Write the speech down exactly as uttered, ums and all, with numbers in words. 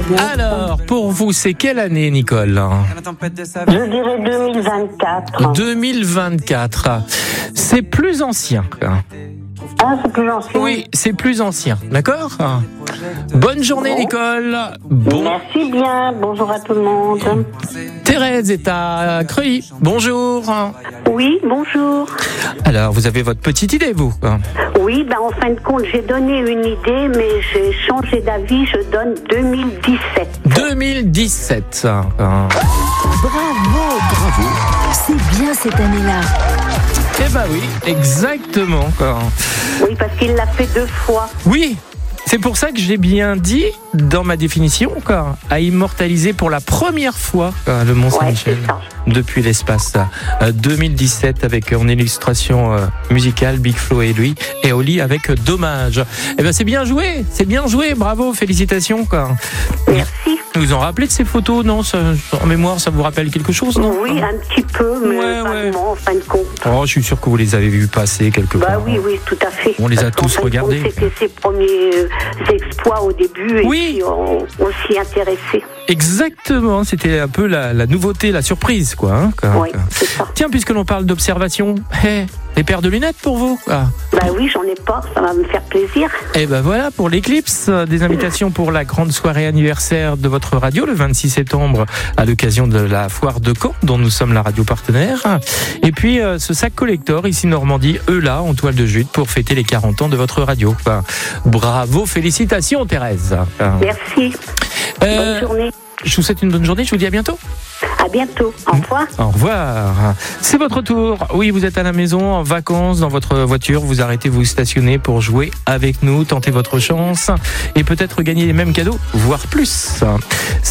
Alors, pour vous, c'est quelle année, Nicole ? Je dirais deux mille vingt-quatre. deux mille vingt-quatre. C'est plus ancien. Ah, c'est plus ancien. Oui, c'est plus ancien. D'accord ? Bonne journée, Bon. Nicole. Bon. Merci bien. Bonjour à tout le monde. Thérèse est à Creuilly. Bonjour. Oui, bonjour. Alors, vous avez votre petite idée, vous ? Oui, ben en fin de compte, j'ai donné une idée, mais j'ai changé d'avis. Je donne deux mille dix-sept. deux mille dix-sept. Bravo, bravo. C'est bien cette année-là. Eh ben oui, exactement. Oui, parce qu'il l'a fait deux fois. Oui, c'est pour ça que j'ai bien dit dans ma définition, quoi, à immortaliser pour la première fois quoi, le Mont-Saint-Michel Ouais, c'est ça. depuis l'espace. Euh, deux mille dix-sept avec en illustration euh, musicale Big Flo et lui et Oli avec euh, Dommage. Eh ben c'est bien joué, c'est bien joué, bravo, félicitations quoi. Merci. Vous vous en rappelez de ces photos, non ça, en mémoire, ça vous rappelle quelque chose, non ? Oui, un petit peu, mais Ouais, pas ouais. vraiment, en fin de compte. Oh, je suis sûr que vous les avez vus passer quelque part. Bah oui, oui, tout à fait. On les a Parce qu'en tous fin de regardés. compte, C'était ses premiers euh, exploits au début, et Oui. puis on, on s'y intéressait. Exactement, c'était un peu la, la nouveauté, la surprise, quoi. Hein, quoi. Oui, c'est ça. Tiens, puisque l'on parle d'observation, hey, les paires de lunettes pour vous ah. Bah oui, j'en ai pas, ça va me faire plaisir. Et ben voilà, pour l'éclipse, euh, des invitations pour la grande soirée anniversaire de votre radio, le vingt-six septembre, à l'occasion de la foire de Caen, dont nous sommes la radio partenaire. Et puis, euh, ce sac collector, ici Normandie, eux là, en toile de jute, pour fêter les quarante ans de votre radio. Enfin, bravo, félicitations Thérèse. Enfin, Merci. euh, Bonne journée. je vous souhaite une bonne journée, je vous dis à bientôt. À bientôt. Au revoir. Au revoir. C'est votre tour. Oui, vous êtes à la maison, en vacances, dans votre voiture. Vous arrêtez, vous stationner pour jouer avec nous, tenter votre chance et peut-être gagner les mêmes cadeaux, voire plus.